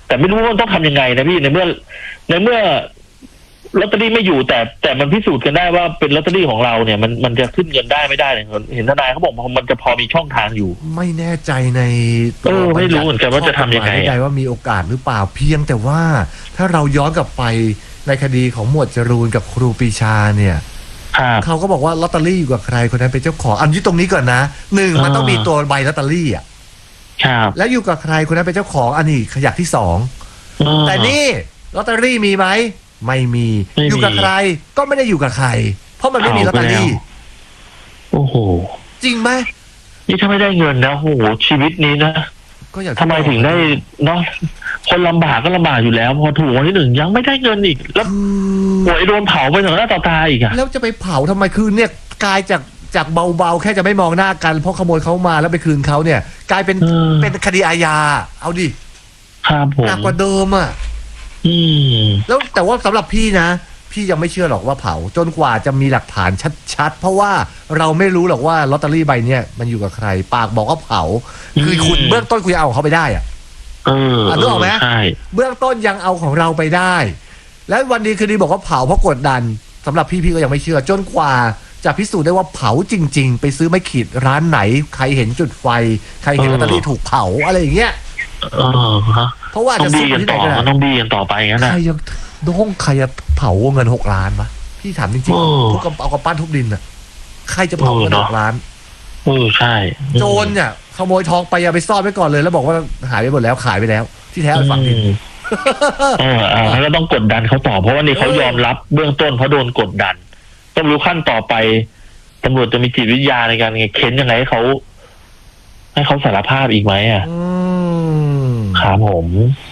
แต่ไม่รู้ว่าต้องทำยังไงนะพี่ในเมื่อลอตเตอรี่ไม่อยู่แต่มันพิสูจน์กันได้ว่าเป็นลอตเตอรี่ของเราเนี่ยมันจะขึ้นเงินได้ไม่ได้เนี่ยเห็นทนายเขาบอกมันจะพอมีช่องทางอยู่ไม่แน่ใจในไม่รู้เหมือนกันว่าจะทำยังไงว่ามีโอกาสหรือเปล่าเพียงแต่ว่าถ้าเราย้อนกลับไปในคดีของหมวดจรูนกับครูปรีชาเนี่ยเขาก็บอกว่าลอตเตอรี่อยู่กับใครคนนั้นเป็นเจ้าของอันที่ตรงนี้ก่อนนะหนึ่งมันต้องมีตัวใบลอตเตอรี่อ่ะแล้วอยู่กับใครคนนั้นเป็นเจ้าของอันนี้ขยักที่สองแต่นี่ลอตเตอรี่มีไหมไม่มีอยู่กับใครก็ไม่ได้อยู่กับใครเพราะมันไม่มีลอตเตอรี่โอ้โหจริงไหมนี่ถ้าไม่ได้เงินนะโอ้โหชีวิตนี้นะก็อยากทำไมถึงได้เนาะคนลำบากก็ลำบากอยู่แล้วพอถูกวันที่หนึ่งยังไม่ได้เงินอีกแล้วหวยโดนเผาไปต่อหน้าต่อตาอีกอะแล้วจะไปเผาทำไมคือเนี่ยกลายจากเบาๆแค่จะไม่มองหน้ากันเพราะขโมยเขามาแล้วไปคืนเขาเนี่ยกลายเป็นคดีอาญาเอาดิครับผมหนักกว่าเดิมอ่ะแล้วแต่ว่าสำหรับพี่นะพี่ยังไม่เชื่อหรอกว่าเผาจนกว่าจะมีหลักฐานชัดๆเพราะว่าเราไม่รู้หรอกว่าลอตเตอรี่ใบเนี้ยมันอยู่กับใครปากบอกว่าเผาคือคุณเบื้องต้นคุณเอาของเขาไปได้อ่ะนึกออกไหมเบื้องต้นยังเอาของเราไปได้แล้ววันนี้คือดีบอกว่าเผาเพราะกดดันสำหรับพี่ก็ยังไม่เชื่อจนกว่าจะพิสูจน์ได้ว่าเผาจริงๆไปซื้อไม่ขีดร้านไหนใครเห็นจุดไฟใครเห็นลอตเตอรี่ถูกเผาอะไรอย่างเงี้ยเพราะว่าจะสู้ที่ไหนก็ต้องดีกันต่อไปงั้นนะใครจะเผาเงิน6 ล้านวะพี่ถามจริงๆทุกเอากระปั้นทุบดินอ่ะใครจะเผาเงิน6 ล้านใช่โจรเนี่ยขโมยทองไปเอาไปซ่อนไว้ก่อนเลยแล้วบอกว่าหายไปหมดแล้วขายไปแล้วที่แท้ฝังดินแล้วก็ต้องกดดันเขาต่อเพราะว่านี่เขายอมรับเบื้องต้นเขาโดนกดดันต้องรู้ขั้นต่อไปตำรวจจะมีจิตวิทยาในการเค้นยังไงให้เขาสารภาพอีกไหมอ่ะครับผม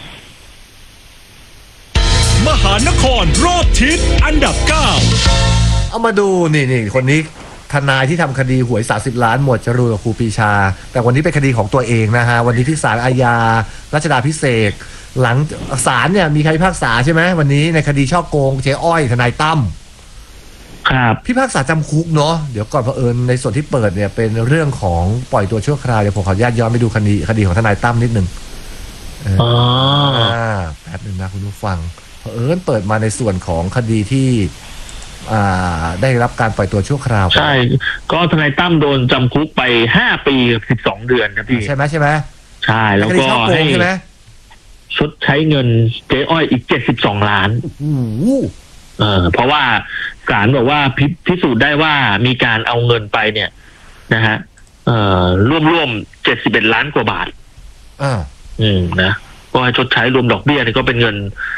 มหานครรอบทิศอันดับ 9 เอามาดูนี่คนนี้ทนายที่ทำคดีหวย30 ล้านหมวดจรูนกับครูปรีชาแต่วันนี้เป็นคดีของตัวเองนะฮะวันนี้ที่ศาลอาญารัชดาภิเษกหลังศาลเนี่ยมีคำพิพากษาใช่ไหมวันนี้ในคดีฉ้อโกงเจ๊อ้อยทนายตั้มครับพิพากษาจำคุกเนาะเดี๋ยวก่อนเผอิญในส่วนที่เปิดเนี่ยเป็นเรื่องของปล่อยตัวชั่วคราวเดี๋ยวผมขออนุญาตย้อนไปดูคดีของทนายตั้มนิดนึงแป๊บนึงนะคุณผู้ฟังเผอิญเปิดมาในส่วนของคดีที่ได้รับการปล่อยตัวชั่วคราวใช่ก็ทนายตั้มโดนจำคุกไป5 ปีกับ12 เดือนครับพี่ใช่ไหมใช่แล้วก็ให้ชดใช้เงินเจ๊อ้อยอีก72 ล้านเพราะว่าศาลบอกว่าพิสูจน์ได้ว่ามีการเอาเงินไปเนี่ยนะฮะร่วม71 ล้านกว่าบาทนะก็ชดใช้รวมดอกเบี้ยนี่ก็เป็นเงิน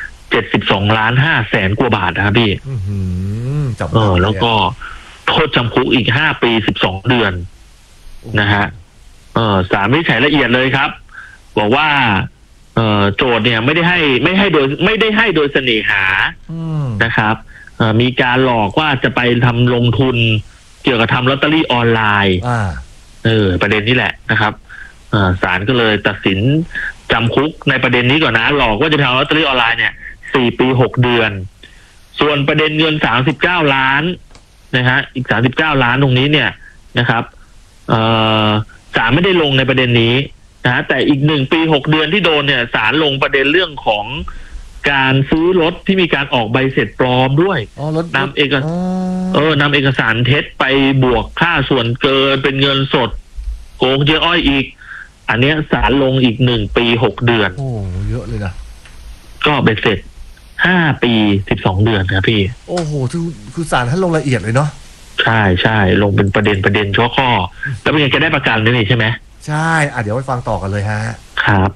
72.5 ล้านกว่าบาทนะครับพี่แล้วก็โทษจำคุกอีก5 ปี12 เดือนนะฮะศาลวินิจฉัยละเอียดเลยครับบอกว่าโจทย์เนี่ยไม่ได้ให้โดยเสน่หานะครับมีการหลอกว่าจะไปทำลงทุนเกี่ยวกับทำลอตเตอรี่ออนไลน์ประเด็นนี้แหละนะครับศาลก็เลยตัดสินจำคุกในประเด็นนี้ก่อนนะหลอกว่าจะทำลอตเตอรี่ออนไลน์เนี่ย4 ปี 6 เดือนส่วนประเด็นเงิน39 ล้านนะฮะอีก39 ล้านตรงนี้เนี่ยนะครับศาลไม่ได้ลงในประเด็นนี้นะแต่อีก1 ปี 6 เดือนที่โดนเนี่ยศาลลงประเด็นเรื่องของการซื้อรถที่มีการออกใบเสร็จปลอมด้วยนำเอกสารเท็จไปบวกค่าส่วนเกินเป็นเงินสดโกงเจ๊อ้อยอีกอันเนี้ยศาลลงอีก1 ปี 6 เดือนโอ้เยอะเลยนะก็เบ็ดเสร็จ5 ปี 12 เดือนครับพี่โอ้โหคือศาลท่านลงละเอียดเลยเนาะใช่ลงเป็นประเด็นชั่วข้อแล้วเป็นยังจะได้ประกันด้วยนี่ใช่ไหมใช่เดี๋ยวไปฟังต่อกันเลยฮะครับ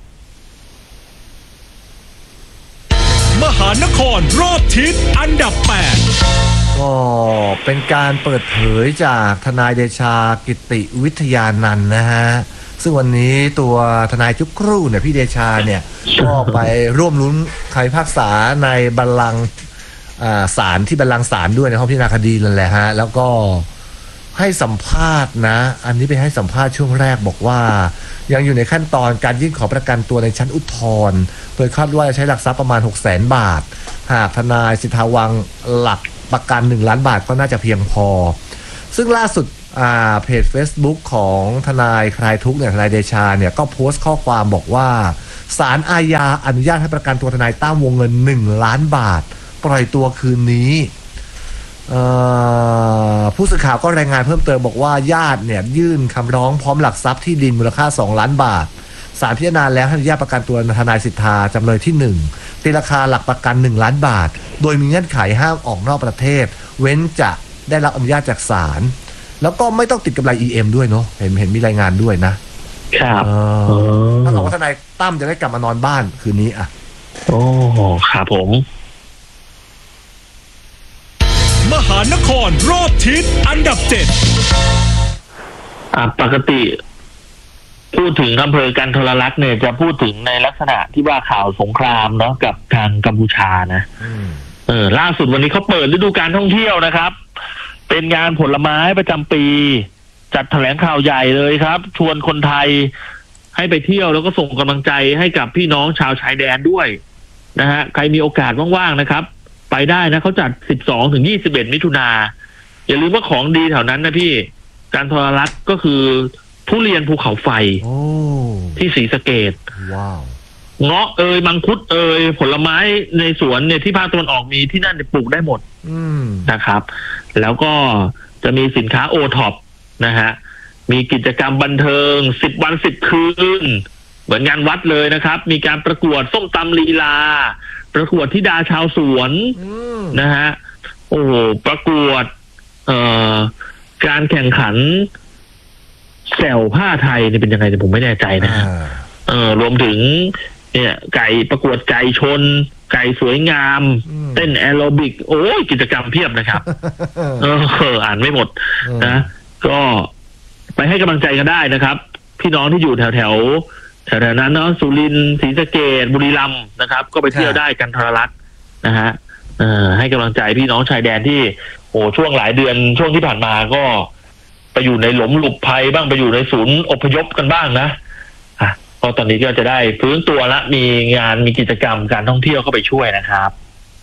มหานครรอบทิศอันดับ 8 ก็เป็นการเปิดเผยจากทนายเดชากิติวิทยานันท์นะฮะซึ่งวันนี้ตัวทนายจุ๊กครู่เนี่ยพี่เดชาเนี่ยก็ไปร่วมลุ้นคำพิพากษาในบัลลังก์ศาลที่บัลลังก์ศาลด้วยในห้องพิจารณาคดีนั่นแหละฮะแล้วก็ให้สัมภาษณ์นะอันนี้ไปให้สัมภาษณ์ช่วงแรกบอกว่ายังอยู่ในขั้นตอนการยื่นขอประกันตัวในชั้นอุทธรณ์โดยคาดว่าจะใช้หลักทรัพย์ประมาณ 600,000 บาทหากทนายสิทธาวังหลักประกัน1 ล้านบาทก็น่าจะเพียงพอซึ่งล่าสุดเพจ Facebook ของทนายคลายทุกข์เนี่ยทนายเดชาเนี่ยก็โพสต์ข้อความบอกว่าศาลอาญาอนุญาตให้ประกันตัวทนายตั้มวงเงิน1 ล้านบาทปล่อยตัวคืนนี้ผู้สื่อข่าวก็รายงานเพิ่มเติมบอกว่าญาติเนี่ยยื่นคำร้องพร้อมหลักทรัพย์ที่ดินมูลค่า2 ล้านบาทศาลพิจารณาแล้วให้อนุญาตประกันตัวทนายสิทธาจำเลยที่1ตีราคาหลักประกัน1 ล้านบาทโดยมีเงื่อนไขห้ามออกนอกประเทศเว้นจะได้รับอนุญาตจากศาลแล้วก็ไม่ต้องติดกำไร EM ด้วยเนาะเห็นมีรายงานด้วยนะครับถ้าบอกว่าทนายตั้มจะได้กลับมานอนบ้านคืนนี้อ่ะโอ้ครับผมมหานครรอบทิศอันดับ7 ปกติพูดถึงอำเภอกันทรลักษณ์เนี่ยจะพูดถึงในลักษณะที่ว่าข่าวสงครามเนาะกับทางกัมพูชานะล่าสุดวันนี้เขาเปิดฤดูการท่องเที่ยวนะครับเป็นงานผลไม้ประจำปีจัดแถลงข่าวใหญ่เลยครับชวนคนไทยให้ไปเที่ยวแล้วก็ส่งกำลังใจให้กับพี่น้องชาวชายแดนด้วยนะฮะใครมีโอกาสว่างๆนะครับไปได้นะเขาจัด12 ถึง 21 มิถุนาอย่าลืมว่าของดีแถวนั้นนะพี่กันทรลักษณ์ก็คือทุเรียนภูเขาไฟที่ศรีสะเกษว้าวเงาะมังคุดผลไม้ในสวนเนี่ยที่ภาคตะวันออกมีที่นั่นปลูกได้หมดนะครับแล้วก็จะมีสินค้าโอท็อปนะฮะมีกิจกรรมบันเทิง10 วัน 10 คืนเหมือนงานวัดเลยนะครับมีการประกวดส้มตำลีลาประกวดธิดาชาวสวนนะฮะโอ้โหประกวดการแข่งขันแซวผ้าไทยนี่เป็นยังไงแต่ผมไม่แน่ใจนะรวมถึงเนี่ยไก่ประกวดไก่ชนไก่สวยงามเต้นแอโรบิกโอ้ยกิจกรรมเพียบนะครับอ่านไม่หมดนะก็ไปให้กำลังใจกันได้นะครับพี่น้องที่อยู่แถวนั้นเนาะสุรินทร์ศรีสะเกษบุรีรัมย์นะครับก็ไปเที่ยวได้กันทรลักษณ์นะฮะให้กำลังใจพี่น้องชายแดนที่ช่วงหลายเดือนช่วงที่ผ่านมาก็ไปอยู่ในหลุมหลบภัยบ้างไปอยู่ในศูนย์อพยพกันบ้างนะก็ตอนนี้ก็จะได้ฟื้นตัวละมีงานมีกิจกรรมการท่องเที่ยวเข้าไปช่วยนะครับ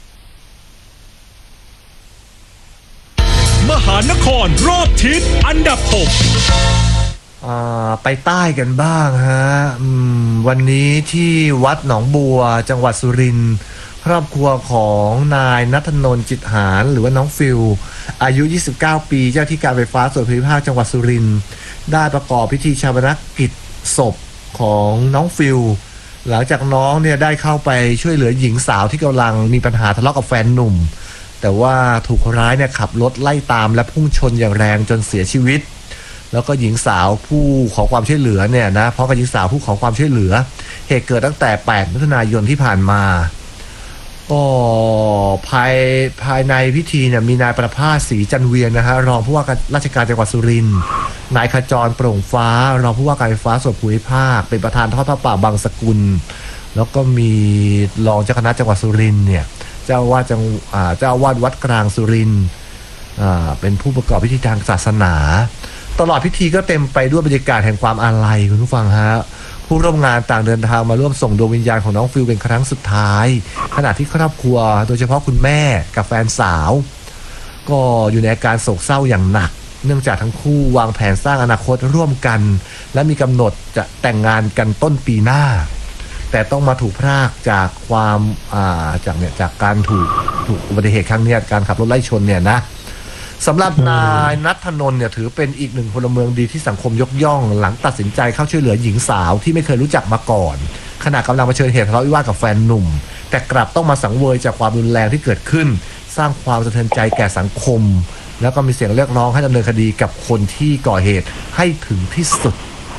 มหานครรอบทิศอันดับ6 ไปใต้กันบ้างฮะวันนี้ที่วัดหนองบัวจังหวัดสุรินทร์ครอบครัวของนายณัฐนนท์จิตหารหรือว่าน้องฟิลอายุ29 ปีเจ้าที่การไฟฟ้าส่วนภูมิภาคจังหวัดสุรินทร์ได้ประกอบพิธีชาปนกิจศพของน้องฟิลหลังจากน้องเนี่ยได้เข้าไปช่วยเหลือหญิงสาวที่กำลังมีปัญหาทะเลาะกับแฟนหนุ่มแต่ว่าถูกคนร้ายเนี่ยขับรถไล่ตามและพุ่งชนอย่างแรงจนเสียชีวิตแล้วก็หญิงสาวผู้ขอความช่วยเหลือเนี่ยนะเพราะกับหญิงสาวผู้ขอความช่วยเหลือเหตุเกิดตั้งแต่8 มิถุนายนที่ผ่านมาก็ภายในพิธีเนี่ยมีนายประภาสศรีจันเวียนนะฮะรองผู้ว่าราชการจังหวัดสุรินทร์นายขจรโปร่งฟ้ารองผู้ว่าการไฟฟ้าส่วนภูมิภาคเป็นประธานทอดผ้าป่าบางสกุลแล้วก็มีรองเจ้าคณะจังหวัดสุรินทร์เนี่ยเจ้าอาวาสวัดกลางสุรินทร์เป็นผู้ประกอบพิธีทางศาสนาตลอดพิธีก็เต็มไปด้วยบรรยากาศแห่งความอาลัยคุณผู้ฟังฮะผู้ร่วมงานต่างเดินทางมาร่วมส่งดวงวิญญาณของน้องฟิลเป็นครั้งสุดท้ายขณะที่ครอบครัวโดยเฉพาะคุณแม่กับแฟนสาวก็อยู่ในอาการโศกเศร้าอย่างหนักเนื่องจากทั้งคู่วางแผนสร้างอนาคตร่วมกันและมีกำหนดจะแต่งงานกันต้นปีหน้าแต่ต้องมาถูกพรากจากความจากการถูกอุบัติเหตุครั้งนี้การขับรถไล่ชนเนี่ยนะสำหรับนายณัฐนนท์เนี่ยถือเป็นอีกหนึ่งพลเมืองดีที่สังคมยกย่องหลังตัดสินใจเข้าช่วยเหลือหญิงสาวที่ไม่เคยรู้จักมาก่อนขณะกำลังเผชิญเหตุทะเลาะวิวาทกับแฟนหนุ่มแต่กลับต้องมาสังเวยจากความรุนแรงที่เกิดขึ้นสร้างความสะเทือนใจแก่สังคมแล้วก็มีเสียงเรียกร้องให้ดำเนินคดีกับคนที่ก่อเหตุให้ถึงที่สุด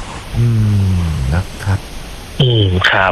นะครับครับ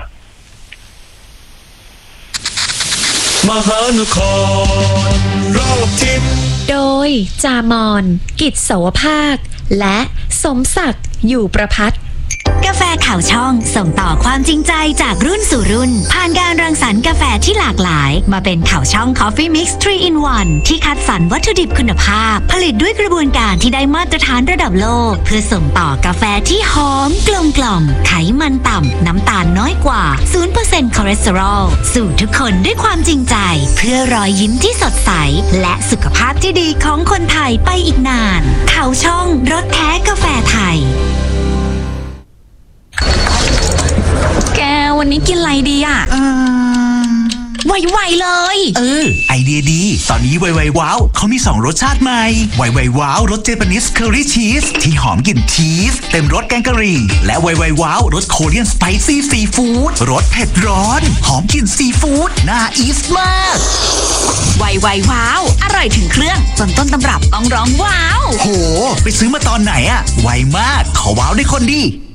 มหานครรอบทิศโดยจามอนกิจโสภาคและสมศักดิ์อยู่ประภัตกาแฟข่าวช่องส่งต่อความจริงใจจากรุ่นสู่รุ่นผ่านการรังสรรค์กาแฟที่หลากหลายมาเป็นข่าวช่อง Coffee Mix 3 in 1 ที่คัดสรรวัตถุดิบคุณภาพผลิตด้วยกระบวนการที่ได้มาตรฐานระดับโลกเพื่อส่งต่อกาแฟที่หอมกลมกล่อมไขมันต่ำน้ำตาลน้อยกว่า 0% คอเลสเตอรอลสู่ทุกคนด้วยความจริงใจเพื่อรอยยิ้มที่สดใสและสุขภาพที่ดีของคนไทยไปอีกนานข่าวช่องรสแท้กาแฟไทยแกวันวันนี้กินอะไรดีอ่ะไวๆเลยไอเดียดีตอนนี้ไวๆว้าวเขามี2รสชาติใหม่ไวๆว้าวรสเจแปนิสเคอรี่ชีสที่หอมกลิ่นชีสเต็มรสแกงกะหรี่และไวๆว้าวรสโคเรียนสไปซี่ซีฟู้ดรสเผ็ดร้อนหอมกลิ่นซีฟู้ดน่าอีสมากไวๆว้าวอร่อยถึงเครื่องจนต้นตำรับต้องร้องว้าวโหไปซื้อมาตอนไหนอะไวมากขอว้าวได้คนดี